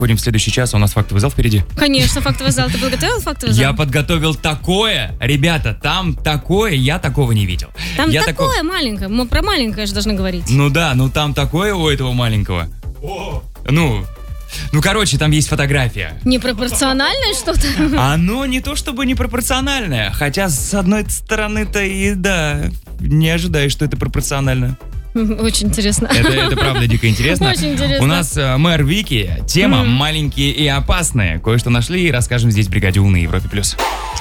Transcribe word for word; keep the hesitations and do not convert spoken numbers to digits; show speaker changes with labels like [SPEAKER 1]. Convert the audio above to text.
[SPEAKER 1] Ходим в следующий час, а у нас фактовый зал впереди.
[SPEAKER 2] Конечно, фактовый зал. Ты подготовил фактовый зал?
[SPEAKER 1] Я подготовил такое, ребята, там такое, я такого не видел.
[SPEAKER 2] Там
[SPEAKER 1] я
[SPEAKER 2] такое
[SPEAKER 1] тако...
[SPEAKER 2] маленькое, мы про маленькое же должны говорить.
[SPEAKER 1] Ну да, ну там такое у этого маленького. О. Ну, ну короче, там есть фотография.
[SPEAKER 2] Непропорциональное что-то?
[SPEAKER 1] Оно не то чтобы непропорциональное, хотя с одной стороны-то и да, не ожидаешь, что это пропорционально.
[SPEAKER 2] Очень интересно.
[SPEAKER 1] Это, это правда дико интересно.
[SPEAKER 2] Очень интересно.
[SPEAKER 1] У нас э, мэр Вики, тема mm. «Маленькие и опасные». Кое-что нашли и расскажем здесь в бригаде У на Европе+.